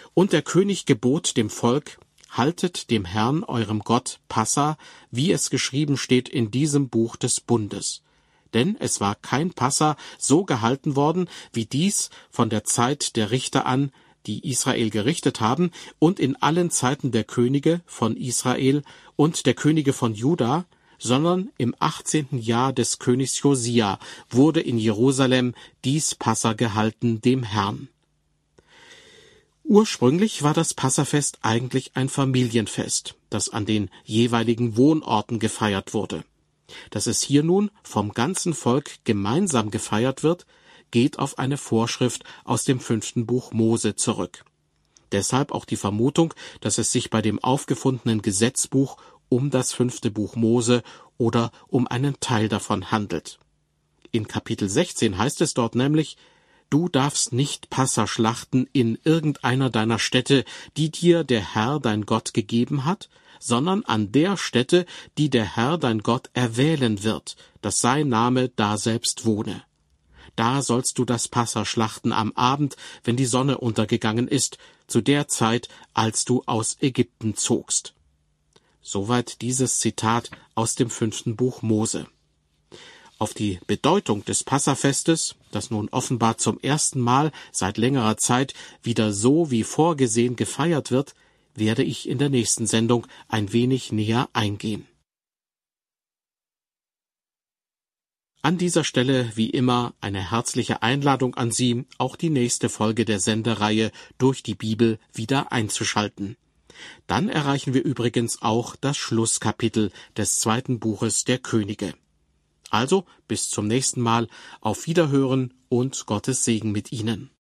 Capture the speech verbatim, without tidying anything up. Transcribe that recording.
Und der König gebot dem Volk: Haltet dem Herrn, eurem Gott, Passa, wie es geschrieben steht in diesem Buch des Bundes. Denn es war kein Passa so gehalten worden, wie dies von der Zeit der Richter an, die Israel gerichtet haben, und in allen Zeiten der Könige von Israel und der Könige von Juda, sondern im achtzehnten Jahr des Königs Josia wurde in Jerusalem dies Passa gehalten dem Herrn. Ursprünglich war das Passafest eigentlich ein Familienfest, das an den jeweiligen Wohnorten gefeiert wurde. Dass es hier nun vom ganzen Volk gemeinsam gefeiert wird, geht auf eine Vorschrift aus dem fünften Buch Mose zurück. Deshalb auch die Vermutung, dass es sich bei dem aufgefundenen Gesetzbuch um das fünfte Buch Mose oder um einen Teil davon handelt. In Kapitel sechzehn heißt es dort nämlich: Du darfst nicht Passa schlachten in irgendeiner deiner Städte, die dir der Herr dein Gott gegeben hat, sondern an der Stätte, die der Herr dein Gott erwählen wird, dass sein Name daselbst wohne. Da sollst du das Passa schlachten am Abend, wenn die Sonne untergegangen ist, zu der Zeit, als du aus Ägypten zogst. Soweit dieses Zitat aus dem fünften Buch Mose. Auf die Bedeutung des Passafestes, das nun offenbar zum ersten Mal seit längerer Zeit wieder so wie vorgesehen gefeiert wird, werde ich in der nächsten Sendung ein wenig näher eingehen. An dieser Stelle wie immer eine herzliche Einladung an Sie, auch die nächste Folge der Sendereihe Durch die Bibel wieder einzuschalten. Dann erreichen wir übrigens auch das Schlusskapitel des zweiten Buches der Könige. Also bis zum nächsten Mal, auf Wiederhören und Gottes Segen mit Ihnen.